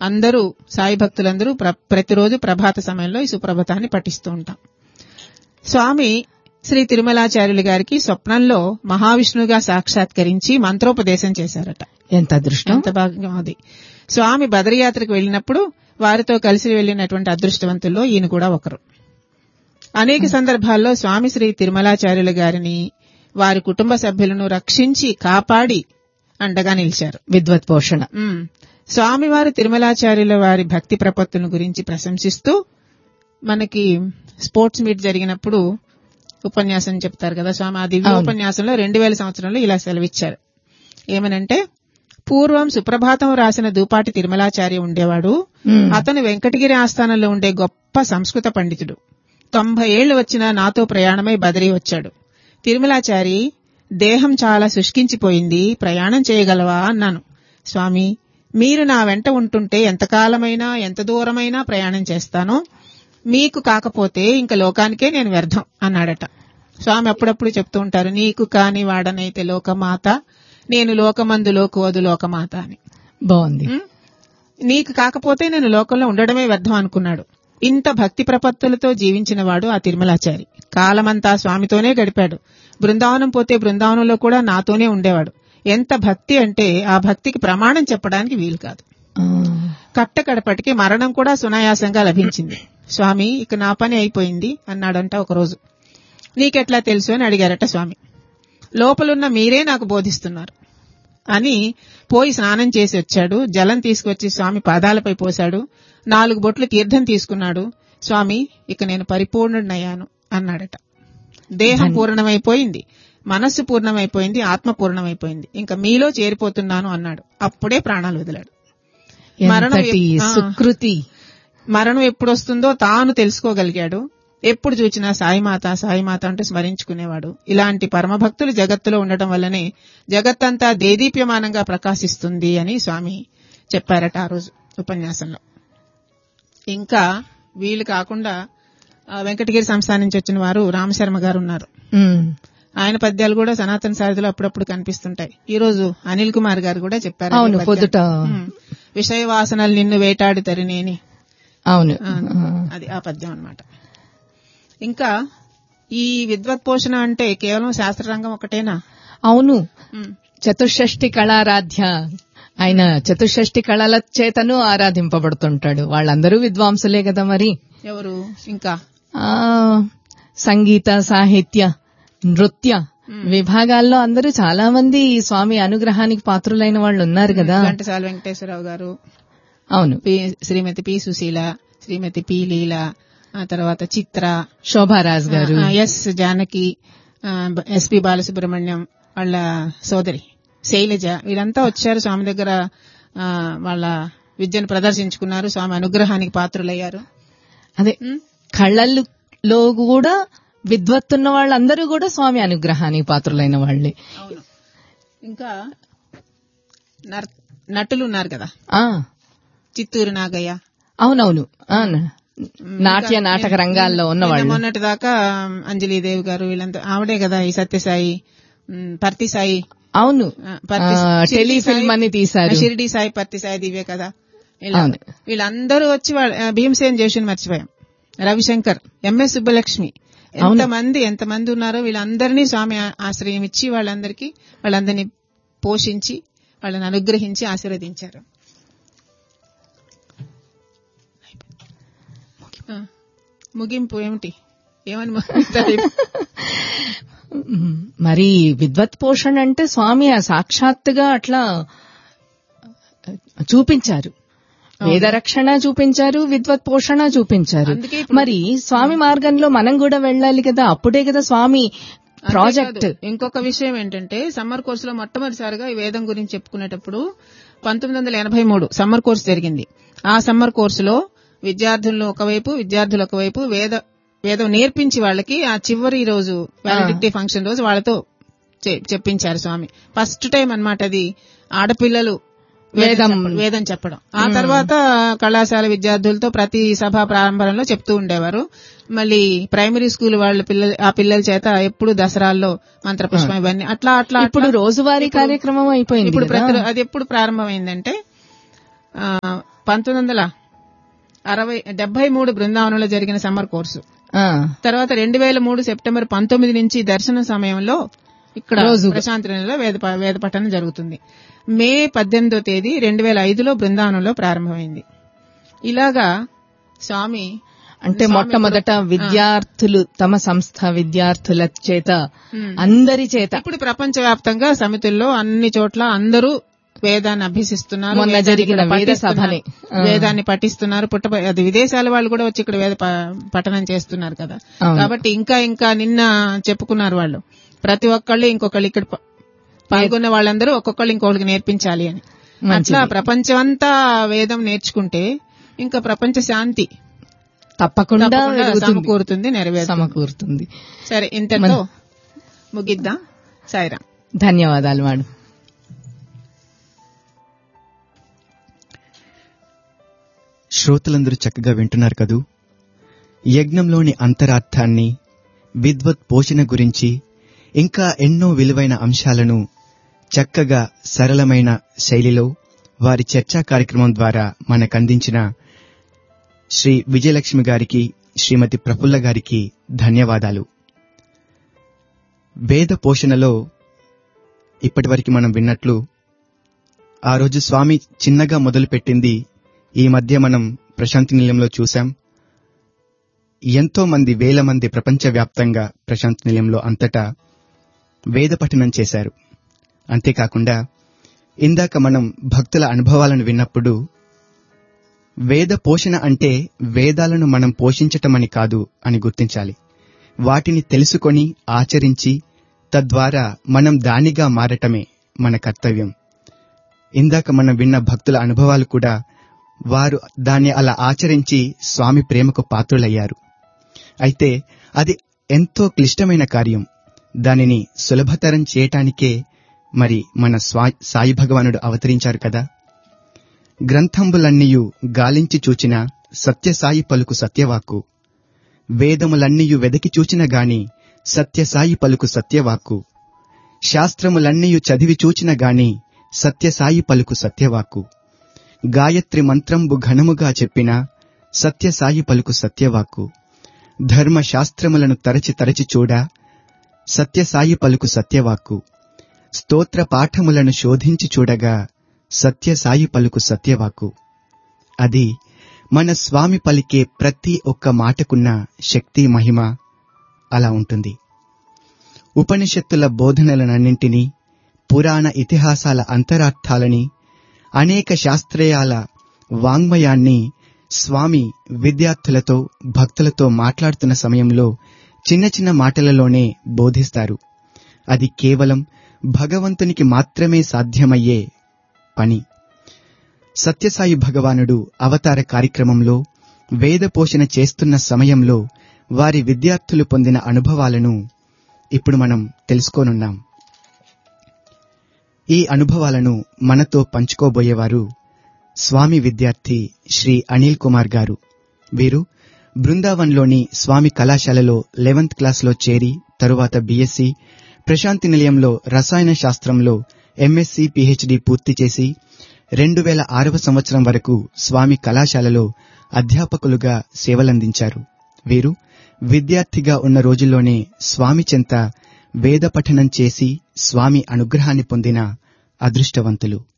అందరూ సాయి భక్తులందరూ ప్రతిరోజు ప్రభాత సమయంలో ఈ సుప్రభాతాన్ని పఠిస్తూ ఉంటాం. స్వామి శ్రీ తిరుమలాచార్యులు గారికి స్వప్నంలో మహావిష్ణువుగా సాక్షాత్కరించి మంత్రోపదేశం చేశారట. ఎంత అదృష్టం, ఎంత భాగ్యం అది. స్వామి బదరీయాత్రకు వెళ్లినప్పుడు వారితో కలిసి వెళ్లినటువంటి అదృష్టవంతుల్లో ఈయన కూడా ఒకరు. అనేక సందర్భాల్లో స్వామి శ్రీ తిరుమలాచార్యులు గారిని వారి కుటుంబ సభ్యులను రక్షించి కాపాడి అండగా నిలిచారు. విద్వత్ పోషణ. స్వామివారు తిరుమలాచార్యుల వారి భక్తి ప్రపత్తులను గురించి ప్రశంసిస్తూ మనకి స్పోర్ట్స్ మీట్ జరిగినప్పుడు ఉపన్యాసం చెప్తారు కదా స్వామి. ఆ దివ్య ఉపన్యాసంలో 2000 సంవత్సరంలో ఇలా సెలవిచ్చారు. ఏమనంటే, పూర్వం సుప్రభాతం రాసిన దూపాటి తిరుమలాచార్య ఉండేవాడు. అతను వెంకటగిరి ఆస్థానంలో ఉండే గొప్ప సంస్కృత పండితుడు. 90 ఏళ్లు వచ్చినా నాతో ప్రయాణమై బదరీ వచ్చాడు. తిరుమలాచారి, దేహం చాలా శుష్కించిపోయింది, ప్రయాణం చేయగలవా అన్నాను. స్వామి, మీరు నా వెంట ఉంటుంటే ఎంతకాలమైనా ఎంత దూరమైనా ప్రయాణం చేస్తాను. మీకు కాకపోతే ఇంక లోకానికే నేను వ్యర్థం అన్నాడట. స్వామి అప్పుడప్పుడు చెప్తూ ఉంటారు, నీకు కాని వాడనైతే లోకమాత, నేను లోకమందు లోకువదు లోకమాత అని. బాగుంది. నీకు కాకపోతే నేను లోకంలో ఉండడమే వ్యర్థం అనుకున్నాడు. ఇంత భక్తి ప్రపత్తులతో జీవించిన వాడు ఆ తిరుమలాచారి. కాలమంతా స్వామితోనే గడిపాడు. బృందావనం పోతే బృందావనంలో కూడా నాతోనే ఉండేవాడు. ఎంత భక్తి అంటే ఆ భక్తికి ప్రమాణం చెప్పడానికి వీలు కాదు. కట్టకడపటికి మరణం కూడా సునాయాసంగా లభించింది. స్వామి, ఇక నా పని అయిపోయింది అన్నాడంట ఒకరోజు. నీకెట్లా తెలుసు అని అడిగారట స్వామి. లోపలున్న మీరే నాకు బోధిస్తున్నారు అని పోయి స్నానం చేసి వచ్చాడు. జలం తీసుకొచ్చి స్వామి పాదాలపై పోశాడు. 4 బొట్లు తీర్థం తీసుకున్నాడు. స్వామి, ఇక నేను పరిపూర్ణుడనయ్యాను అన్నాడట. దేహం పూర్ణమైపోయింది, మనస్సు పూర్ణమైపోయింది, ఆత్మ పూర్ణమైపోయింది, ఇంకా మీలో చేరిపోతున్నాను అన్నాడు. అప్పుడే ప్రాణాలు వదిలాడు. సుకృతి. మరణం ఎప్పుడు వస్తుందో తాను తెలుసుకోగలిగాడు. ఎప్పుడు చూచినా సాయిమాత సాయిమాత అంటూ స్మరించుకునేవాడు. ఇలాంటి పరమభక్తులు జగత్తులో ఉండటం వల్లనే జగత్తంతా దేదీప్యమానంగా ప్రకాశిస్తుంది అని స్వామి చెప్పారట ఆ రోజు ఉపన్యాసంలో. ఇంకా వీళ్ళు కాకుండా వెంకటగిరి సంస్థానం నుంచి వచ్చిన వారు రామశర్మ గారు ఉన్నారు. ఆయన పద్యాలు కూడా సనాతన సారథిలో అప్పుడప్పుడు కనిపిస్తుంటాయి. ఈ రోజు అనిల్ కుమార్ గారు కూడా చెప్పారు. అవును, పొద్దుట విషయ వాసనలు నిన్ను వేటాడి తరినేని. అవును, అది ఆ పద్యం అన్నమాట. ఇంకా ఈ విద్వత్ పోషణ అంటే కేవలం శాస్త్రరంగం ఒకటేనా? అవును, చతుషష్ఠి కళారాధ్య. ఆయన చతుషష్ఠి కళల చేతను ఆరాధింపబడుతుంటాడు. వాళ్ళందరూ విద్వాంసులే కదా. మరి ఎవరు ఇంకా సంగీత, సాహిత్య, నృత్య విభాగాల్లో అందరూ చాలా మంది స్వామి అనుగ్రహానికి పాత్రులైన వాళ్ళు ఉన్నారు కదా. ఘంటసాల వెంకటేశ్వరరావు గారు, అవును, శ్రీమతి పి సుశీల, శ్రీమతి పి లీల, ఆ తర్వాత చిత్ర, శోభారాజ్ గారు, ఎస్ జానకి, ఎస్పి బాలసుబ్రహ్మణ్యం వాళ్ళ సోదరి శైలజ, వీళ్ళంతా వచ్చారు స్వామి దగ్గర. వాళ్ళ విద్యను ప్రదర్శించుకున్నారు, స్వామి అనుగ్రహానికి పాత్రులయ్యారు. అదే కళ్ళల్లో కూడా విద్వత్తున్న వాళ్ళందరూ కూడా స్వామి అనుగ్రహానికి పాత్రులైన వాళ్ళే. అవును. ఇంకా నటులు ఉన్నారు కదా, చిత్తూరు నాగయ్య. అవునవును, నాట్య నాటక రంగాల్లో ఉన్నవాళ్ళు. మొన్నటి దాకా అంజలీదేవి గారు, వీళ్ళంతా ఆవిడే కదా ఈ సత్యసాయి, పర్తి సాయి. అవును, టెలిఫిల్మ్ అని తీశారు. షిరిడి సాయి, పర్తి సాయి దివ్య కదా. వీళ్ళందరూ వచ్చి భీమసేన్ జోషిని మర్చిపోయాం, రవిశంకర్, ఎంఎస్ సుబ్బలక్ష్మి, ఎంతమంది ఉన్నారో వీళ్ళందరినీ స్వామి ఆశ్రయం ఇచ్చి వాళ్ళందరినీ పోషించి వాళ్ళని అనుగ్రహించి ఆశీర్వదించారు. ముగింపు ఏమని మరి విద్వత్ పోషణ అంటే స్వామి సాక్షాత్తుగా అట్లా చూపించారు. వేదరక్షణ చూపించారు, విద్వత్ పోషణ చూపించారు. మరి స్వామి మార్గంలో మనం కూడా వెళ్ళాలి కదా, అప్పుడే కదా స్వామి ప్రాజెక్ట్. ఇంకొక విషయం ఏంటంటే, సమ్మర్ కోర్సులో మొట్టమొదటిసారిగా ఈ వేదం గురించి చెప్పుకునేటప్పుడు 1983 సమ్మర్ కోర్సు జరిగింది. ఆ సమ్మర్ కోర్సులో విద్యార్థులు ఒకవైపు వేదం నేర్పించి వాళ్ళకి ఆ చివరి రోజు వాలిడిటీ ఫంక్షన్ రోజు వాళ్ళతో చెప్పించారు స్వామి. ఫస్ట్ టైం అన్నమాట అది, ఆడపిల్లలు వేదం చెప్పడం. ఆ తర్వాత కళాశాల విద్యార్థులతో ప్రతి సభా ప్రారంభంలో చెప్తూ ఉండేవారు. మళ్ళీ ప్రైమరీ స్కూల్ వాళ్ళ పిల్లల చేత ఎప్పుడు దసరాల్లో మంత్రపుష్పం ఇవన్నీ అట్లా ఇప్పుడు రోజువారీ కార్యక్రమం అయిపోయింది. ఇప్పుడు అది ఎప్పుడు ప్రారంభమైందంటే 1973 బృందావనంలో జరిగిన సమ్మర్ కోర్సు. ఆ, తర్వాత 2003 సెప్టెంబర్ 19 నుంచి దర్శన సమయంలో ఇక్కడ ప్రశాంతి నిలయంలో వేద పఠనం జరుగుతుంది. మే 18వ తేదీ 2005లో బృందావనంలో ప్రారంభమైంది. ఇలాగా స్వామి అంటే మొట్టమొదట విద్యార్థులు తమ సంస్థ విద్యార్థుల చేత అందరి చేత ఇప్పుడు ప్రపంచవ్యాప్తంగా సమితుల్లో అన్ని చోట్ల అందరూ వేదాన్ని అభ్యసిస్తున్నారు. మొన్న జరిగిన వేద సభని వేదాన్ని పఠిస్తున్నారు. అది విదేశాల వాళ్ళు కూడా వచ్చి ఇక్కడ వేద పఠనం చేస్తున్నారు కదా. కాబట్టి ఇంకా నిన్న చెప్పుకున్నారు వాళ్ళు, ప్రతి ఒక్కళ్ళు ఇంకొకళ్ళు ఇక్కడ పాల్గొన్న వాళ్ళందరూ ఒక్కొక్కళ్ళు ఇంకొకరికి నేర్పించాలి అని. అట్లా ప్రపంచమంతా వేదం నేర్చుకుంటే ఇంకా ప్రపంచ శాంతి తప్పకుండా సమకూరుతుంది, సమకూరుతుంది. సరే, ఇంతతో ముగిద్దాం. సాయిరాం. ధన్యవాదాలు మేడం. శ్రోతలందరూ చక్కగా వింటున్నారు కదూ. యజ్ఞంలోని అంతరార్థాన్ని, విద్వత్ పోషణ గురించి ఇంకా ఎన్నో విలువైన అంశాలను చక్కగా సరళమైన శైలిలో వారి చర్చా కార్యక్రమం ద్వారా మనకందించిన శ్రీ విజయలక్ష్మి గారికి, శ్రీమతి ప్రఫుల్ల గారికి ధన్యవాదాలు. వేద పోషణలో ఇప్పటివరకు మనం విన్నట్లు ఆ రోజు స్వామి చిన్నగా మొదలుపెట్టింది ఈ మధ్య మనం ప్రశాంతి నిలయంలో చూశాం. ఎంతో మంది, వేల మంది ప్రపంచవ్యాప్తంగా ప్రశాంతి నిలయంలో అంతటా వేద పఠనం చేశారు. అంతేకాకుండా ఇందాక మనం భక్తుల అనుభవాలను విన్నప్పుడు వేద పోషణ అంటే వేదాలను మనం పోషించటమని కాదు అని గుర్తించాలి. వాటిని తెలుసుకొని ఆచరించి తద్వారా మనం దానిగా మారటమే మన కర్తవ్యం. ఇందాక మనం విన్న భక్తుల అనుభవాలు కూడా వారు దాన్ని అలా ఆచరించి స్వామి ప్రేమకు పాత్రులయ్యారు. అయితే అది ఎంతో క్లిష్టమైన కార్యం. దానిని సులభతరం చేయటానికే మరి మన సాయి భగవానుడు అవతరించారు కదా. గ్రంథంబులన్నీయు గాలించి చూచిన సత్యసాయి పలుకు సత్యవాక్కు, వేదములన్నీయు వెదకి చూచిన గాని సత్యసాయి పలుకు సత్యవాక్కు, శాస్త్రములన్నీయు చదివి చూచిన గాని సత్యసాయి పలుకు సత్యవాక్కు, గాయత్రి మంత్రంబు ఘనముగా చెప్పిన సత్యసాయి పలుకు సత్యవాక్కు, ధర్మశాస్త్రములను తరచి తరచి చూడ సత్యసాయి పలుకు సత్యవాక్కు, స్తోత్ర పాఠములను శోధించి చూడగా సత్యసాయి పలుకు సత్యవాక్కు. అది మన స్వామి పలికే ప్రతి ఒక్క మాటకున్న శక్తి, మహిమ అలా ఉంటుంది. ఉపనిషత్తుల బోధనలనన్నింటినీ, పురాణ ఇతిహాసాల అంతరార్థాలని, అనేక శాస్త్రీయాల వాంగ్మయాన్ని స్వామి విద్యార్థులతో, భక్తులతో మాట్లాడుతున్న సమయంలో చిన్న చిన్న మాటలలోనే బోధిస్తారు. అది కేవలం భగవంతునికి మాత్రమే సాధ్యమయ్యే పని. సత్యసాయి భగవానుడు అవతార కార్యక్రమంలో వేద పోషణ చేస్తున్న సమయంలో వారి విద్యార్థులు పొందిన అనుభవాలను ఇప్పుడు మనం తెలుసుకోనున్నాం. ఈ అనుభవాలను మనతో పంచుకోబోయేవారు స్వామి విద్యార్థి శ్రీ అనిల్ కుమార్ గారు. వీరు బృందావన్లోని స్వామి కళాశాలలో 11th క్లాస్లో చేరి తరువాత బీఎస్సీ, ప్రశాంతి నిలయంలో రసాయన శాస్త్రంలో ఎంఎస్సీ, పీహెచ్డీ పూర్తి చేసి 2006వ సంవత్సరం వరకు స్వామి కళాశాలలో అధ్యాపకులుగా సేవలందించారు. వీరు విద్యార్థిగా ఉన్న రోజుల్లోనే స్వామి చెంత వేద పఠనం చేసి స్వామి అనుగ్రహాన్ని పొందిన అదృష్టవంతులు.